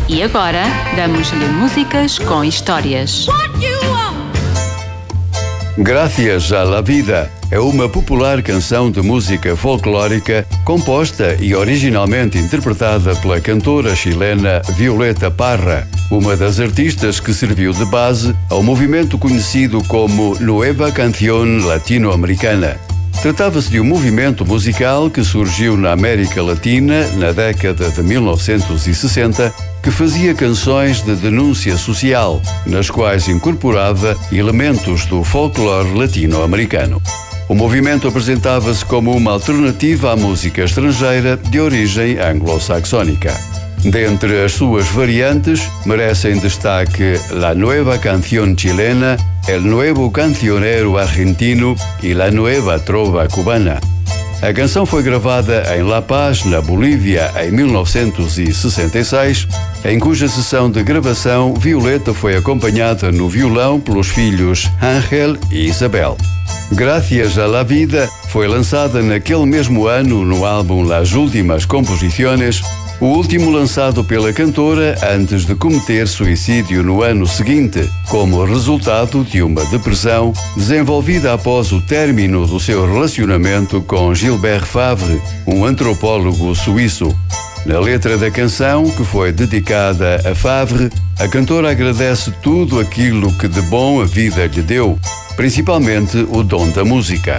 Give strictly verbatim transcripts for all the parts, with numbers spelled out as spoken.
E agora, damos-lhe músicas com histórias. Gracias a la Vida é uma popular canção de música folclórica composta e originalmente interpretada pela cantora chilena Violeta Parra, uma das artistas que serviu de base ao movimento conhecido como Nueva Canción Latino-Americana. Tratava-se de um movimento musical que surgiu na América Latina na década de mil novecentos e sessenta, que fazia canções de denúncia social, nas quais incorporava elementos do folclore latino-americano. O movimento apresentava-se como uma alternativa à música estrangeira de origem anglo-saxónica. Dentre as suas variantes, merecem destaque La Nueva Canción Chilena, El Nuevo Cancionero Argentino e La Nueva Trova Cubana. A canção foi gravada em La Paz, na Bolívia, em mil novecentos e sessenta e seis, em cuja sessão de gravação Violeta foi acompanhada no violão pelos filhos Ángel e Isabel. Gracias a la Vida foi lançada naquele mesmo ano no álbum Las Últimas Composiciones, o último lançado pela cantora antes de cometer suicídio no ano seguinte, como resultado de uma depressão desenvolvida após o término do seu relacionamento com Gilbert Favre, um antropólogo suíço. Na letra da canção, que foi dedicada a Favre, a cantora agradece tudo aquilo que de bom a vida lhe deu, principalmente o dom da música.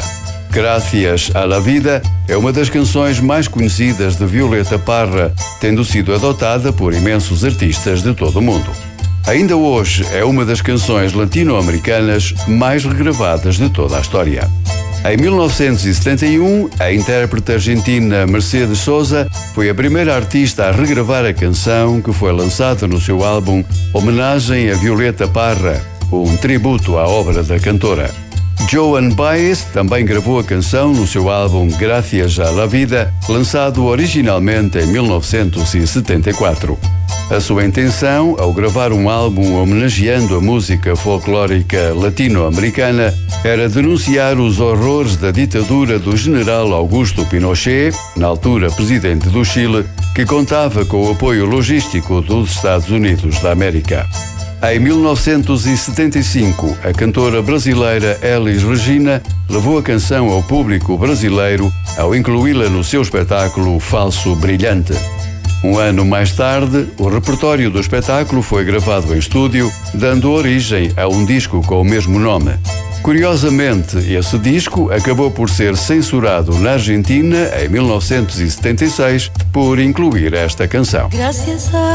Gracias a la Vida é uma das canções mais conhecidas de Violeta Parra, tendo sido adotada por imensos artistas de todo o mundo. Ainda hoje é uma das canções latino-americanas mais regravadas de toda a história. Em mil novecentos e setenta e um, a intérprete argentina Mercedes Sosa foi a primeira artista a regravar a canção, que foi lançada no seu álbum Homenagem a Violeta Parra, um tributo à obra da cantora. Joan Baez também gravou a canção no seu álbum Gracias a la Vida, lançado originalmente em mil novecentos e setenta e quatro. A sua intenção, ao gravar um álbum homenageando a música folclórica latino-americana, era denunciar os horrores da ditadura do general Augusto Pinochet, na altura presidente do Chile, que contava com o apoio logístico dos Estados Unidos da América. Em mil novecentos e setenta e cinco, a cantora brasileira Elis Regina levou a canção ao público brasileiro ao incluí-la no seu espetáculo Falso Brilhante. Um ano mais tarde, o repertório do espetáculo foi gravado em estúdio, dando origem a um disco com o mesmo nome. Curiosamente, esse disco acabou por ser censurado na Argentina em mil novecentos e setenta e seis por incluir esta canção.